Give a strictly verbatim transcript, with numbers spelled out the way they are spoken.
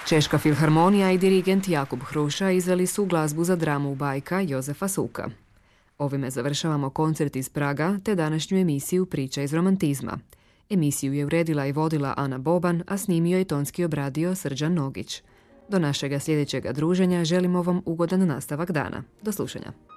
Češka filharmonija i dirigent Jakub Hruša izveli su glazbu za dramu Bajka Jozefa Suka. Ovime završavamo koncert iz Praga te današnju emisiju Priča iz romantizma. Emisiju je uredila i vodila Ana Boban, a snimio i tonski obradio Srđan Nogić. Do našega sljedećega druženja želimo vam ugodan nastavak dana. Do slušanja.